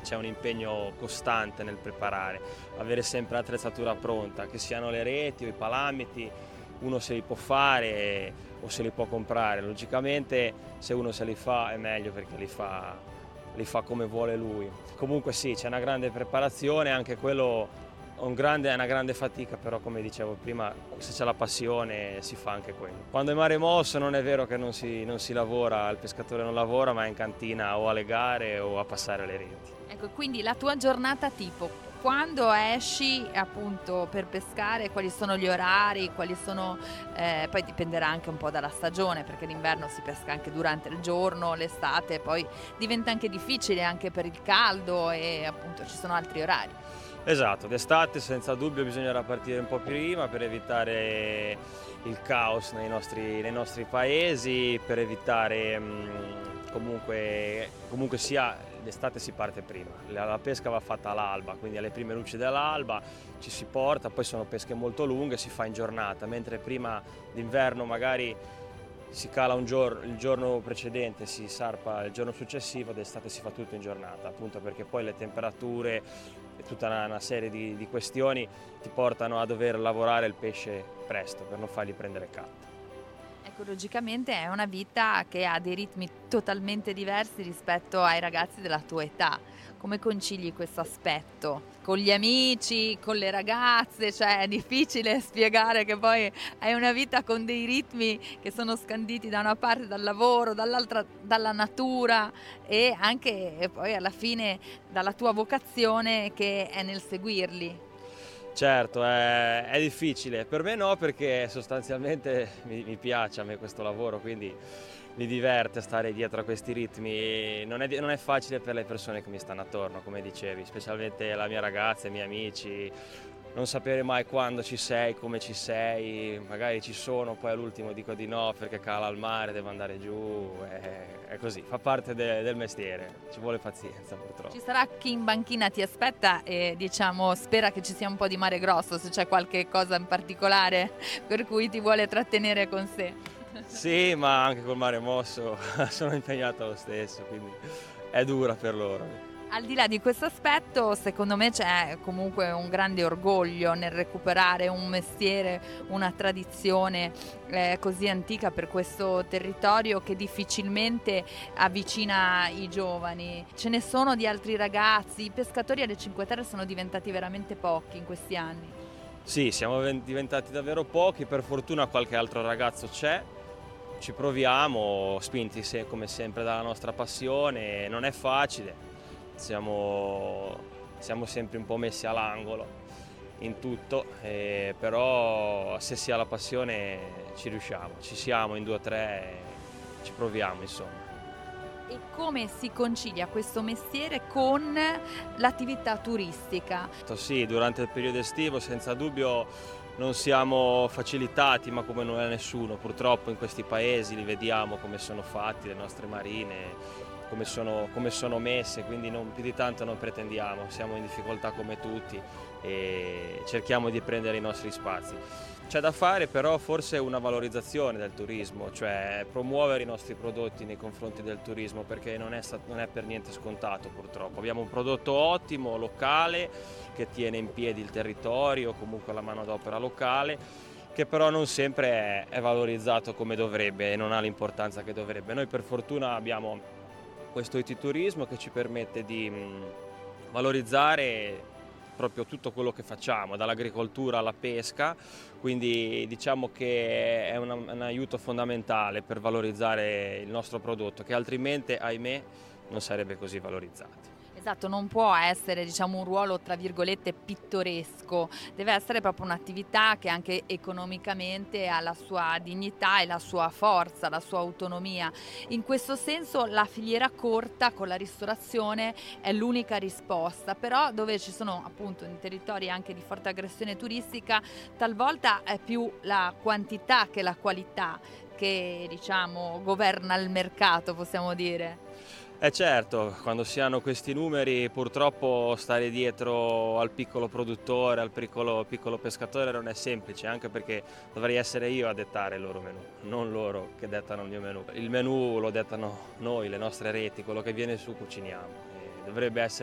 c'è un impegno costante nel preparare, avere sempre l'attrezzatura pronta, che siano le reti o i palamiti, uno se li può fare o se li può comprare. Logicamente se uno se li fa è meglio perché li fa come vuole lui. Comunque sì, c'è una grande preparazione, anche quello è una grande fatica, però come dicevo prima, se c'è la passione si fa anche quello. Quando è mare mosso non è vero che non si lavora, il pescatore non lavora, ma è in cantina o alle gare o a passare le reti. Ecco, quindi la tua giornata tipo, quando esci appunto per pescare, quali sono gli orari, poi dipenderà anche un po' dalla stagione, perché l'inverno si pesca anche durante il giorno, l'estate poi diventa anche difficile anche per il caldo e appunto ci sono altri orari. Esatto, d'estate senza dubbio bisognerà partire un po' prima per evitare il caos nei nostri paesi, per evitare comunque sia d'estate si parte prima, la pesca va fatta all'alba, quindi alle prime luci dell'alba ci si porta, poi sono pesche molto lunghe, si fa in giornata, mentre prima d'inverno magari si cala il giorno precedente, si sarpa il giorno successivo, d'estate si fa tutto in giornata, appunto perché poi le temperature e tutta una serie di questioni ti portano a dover lavorare il pesce presto per non fargli prendere catto. Ecco, logicamente è una vita che ha dei ritmi totalmente diversi rispetto ai ragazzi della tua età. Come concili questo aspetto? Con gli amici, con le ragazze, cioè è difficile spiegare che poi hai una vita con dei ritmi che sono scanditi da una parte dal lavoro, dall'altra dalla natura e anche e poi alla fine dalla tua vocazione che è nel seguirli. Certo, è difficile, per me no perché sostanzialmente mi piace a me questo lavoro, quindi mi diverte stare dietro a questi ritmi, non è facile per le persone che mi stanno attorno, come dicevi, specialmente la mia ragazza, i miei amici, non sapere mai quando ci sei, come ci sei, magari ci sono, poi all'ultimo dico di no perché cala il mare, devo andare giù, è così, fa parte del mestiere, ci vuole pazienza Ci purtroppo. sarà chi in banchina ti aspetta e diciamo spera che ci sia un po' di mare grosso, se c'è qualche cosa in particolare per cui ti vuole trattenere con sé. Sì, ma anche col mare mosso sono impegnato lo stesso, quindi è dura per loro. Al di là di questo aspetto, secondo me c'è comunque un grande orgoglio nel recuperare un mestiere, una tradizione così antica per questo territorio che difficilmente avvicina i giovani. Ce ne sono di altri ragazzi, i pescatori alle Cinque Terre sono diventati veramente pochi in questi anni. Sì, siamo diventati davvero pochi, per fortuna qualche altro ragazzo c'è, ci proviamo, spinti come sempre dalla nostra passione, non è facile, siamo, siamo sempre un po' messi all'angolo in tutto, però se si ha la passione ci riusciamo, ci siamo in 2 o 3, ci proviamo insomma. E come si concilia questo mestiere con l'attività turistica? Sì, durante il periodo estivo senza dubbio non siamo facilitati, ma come non è nessuno, purtroppo in questi paesi li vediamo come sono fatti, le nostre marine, come sono messe, quindi più di tanto non pretendiamo, siamo in difficoltà come tutti e cerchiamo di prendere i nostri spazi. C'è da fare però forse una valorizzazione del turismo, cioè promuovere i nostri prodotti nei confronti del turismo perché non è per niente scontato purtroppo. Abbiamo un prodotto ottimo, locale, che tiene in piedi il territorio, comunque la manodopera locale, che però non sempre è valorizzato come dovrebbe e non ha l'importanza che dovrebbe. Noi per fortuna abbiamo questo IT Turismo che ci permette di valorizzare proprio tutto quello che facciamo, dall'agricoltura alla pesca, quindi diciamo che è un aiuto fondamentale per valorizzare il nostro prodotto, che altrimenti, ahimè, non sarebbe così valorizzato. Esatto, non può essere, diciamo, un ruolo tra virgolette "pittoresco", deve essere proprio un'attività che anche economicamente ha la sua dignità e la sua forza, la sua autonomia. In questo senso la filiera corta con la ristorazione è l'unica risposta, però dove ci sono appunto in territori anche di forte aggressione turistica, talvolta è più la quantità che la qualità che, diciamo, governa il mercato, possiamo dire. Eh certo, quando si hanno questi numeri purtroppo stare dietro al piccolo produttore, al piccolo pescatore non è semplice, anche perché dovrei essere io a dettare il loro menù, non loro che dettano il mio menù. Il menù lo dettano noi, le nostre reti, quello che viene su cuciniamo. E dovrebbe essere